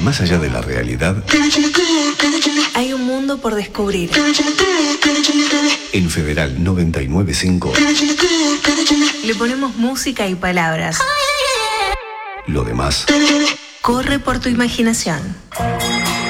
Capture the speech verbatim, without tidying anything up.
más allá de la realidad, hay un mundo por descubrir. En Federal noventa y nueve punto cinco le ponemos música y palabras. Lo demás Corre por tu imaginación.